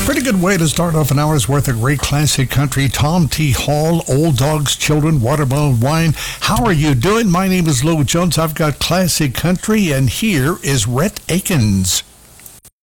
Pretty good way to start off an hour's worth of great classic country. Tom T. Hall, Old Dogs, Children, Watermelon Wine. How are you doing? My name is Lou Jones. I've got classic country, and here is Rhett Akins.